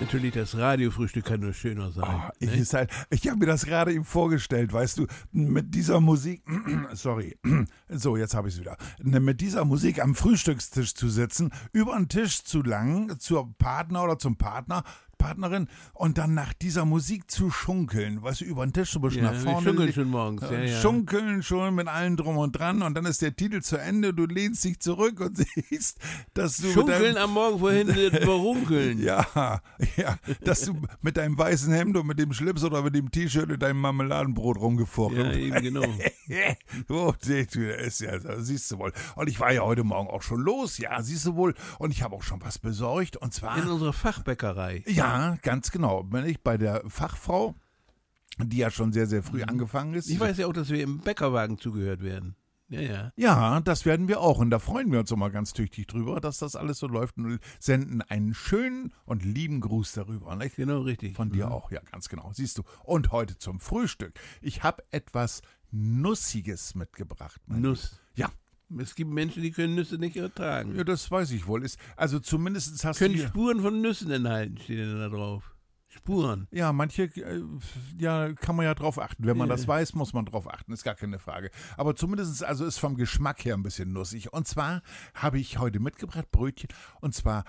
Natürlich, das Radiofrühstück kann nur schöner sein. Ich habe mir das gerade eben vorgestellt, weißt du, mit dieser Musik, sorry, so, jetzt habe ich es wieder, mit dieser Musik am Frühstückstisch zu sitzen, über den Tisch zu langen, zur Partner oder zum Partnerin und dann nach dieser Musik zu schunkeln, weißt du, über den Tisch so ein bisschen nach vorne. Schunkeln schon morgens, Schunkeln schon mit allem drum und dran und dann ist der Titel zu Ende, du lehnst dich zurück und siehst, dass du Schunkeln am Morgen vorhin überrunkeln. Ja, dass du mit deinem weißen Hemd und mit dem Schlips oder mit dem T-Shirt in deinem Marmeladenbrot rumgefochten. Ja, eben genau. Oh, ist ja, siehst du wohl. Und ich war ja heute Morgen auch schon los, ja, siehst du wohl. Und ich habe auch schon was besorgt und zwar in unserer Fachbäckerei. Ja, ganz genau. Bin ich bei der Fachfrau, die ja schon sehr, sehr früh angefangen ist. Ich weiß ja auch, dass wir im Bäckerwagen zugehört werden. Ja. Ja, das werden wir auch. Und da freuen wir uns immer ganz tüchtig drüber, dass das alles so läuft und senden einen schönen und lieben Gruß darüber. Nicht? Genau, richtig. Von dir auch, ja, ganz genau. Siehst du. Und heute zum Frühstück. Ich habe etwas Nussiges mitgebracht. Nuss? Ja. Es gibt Menschen, die können Nüsse nicht ertragen. Ja, das weiß ich wohl. Also zumindest hast können du... Können Spuren von Nüssen enthalten, steht denn da drauf. Spuren. Ja, manche, kann man ja drauf achten. Wenn man das weiß, muss man drauf achten, ist gar keine Frage. Aber zumindest ist vom Geschmack her ein bisschen nussig. Und zwar habe ich heute mitgebracht Brötchen, und zwar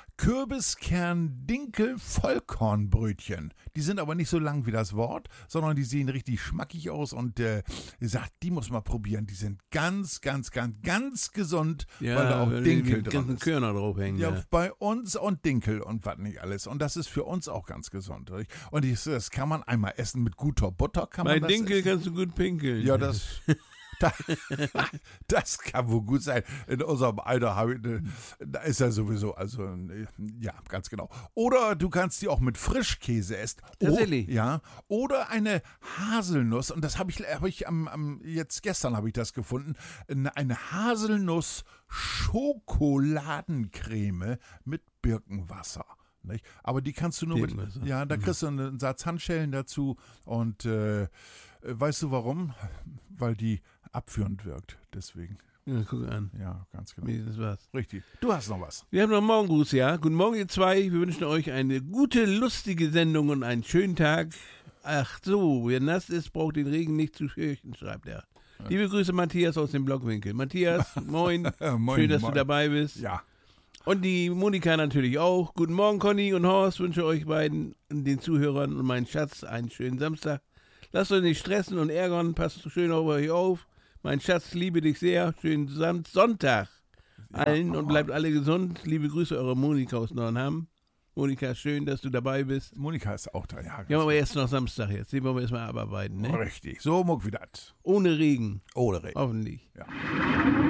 Kürbiskern-Dinkel-Vollkornbrötchen. Die sind aber nicht so lang wie das Wort, sondern die sehen richtig schmackig aus und sagt, die muss man probieren. Die sind ganz, ganz, ganz, ganz gesund, weil da auch Dinkel dran ist. Körner drauf hängen. Ja, bei uns und Dinkel und was nicht alles. Und das ist für uns auch ganz gesund. Und das kann man einmal essen mit guter Butter. Bei Dinkel kannst du gut pinkeln. Ja, das kann wohl gut sein. In unserem Alter da ist ja sowieso, ja, ganz genau. Oder du kannst die auch mit Frischkäse essen. Tatsächlich? Ja. Oder eine Haselnuss, und das habe ich jetzt gestern habe ich das gefunden, eine Haselnuss-Schokoladencreme mit Birkenwasser. Nicht? Aber die kannst du nur da kriegst du einen Satz Handschellen dazu und weißt du warum? Weil die abführend wirkt, deswegen. Ja, guck an. Ja, ganz genau. Das war's. Richtig. Du hast noch was. Wir haben noch einen Morgengruß, ja. Guten Morgen, ihr zwei. Wir wünschen euch eine gute, lustige Sendung und einen schönen Tag. Ach so, wer nass ist, braucht den Regen nicht zu fürchten, schreibt er. Ja. Liebe Grüße, Matthias aus dem Blockwinkel. Matthias, moin. Moin. Schön, dass du dabei bist. Ja. Und die Monika natürlich auch. Guten Morgen, Conny und Horst. Wünsche euch beiden, den Zuhörern und meinen Schatz, einen schönen Samstag. Lasst euch nicht stressen und ärgern. Passt schön auf euch auf. Mein Schatz, liebe dich sehr. Schönen Sonntag allen und bleibt alle gesund. Liebe Grüße, eure Monika aus Neuenham. Monika, schön, dass du dabei bist. Monika ist auch da, ja. Ja, aber erst noch Samstag jetzt. Den wollen wir erstmal abarbeiten, ne? Richtig. So muck wie das. Ohne Regen. Ohne Regen. Hoffentlich. Ja.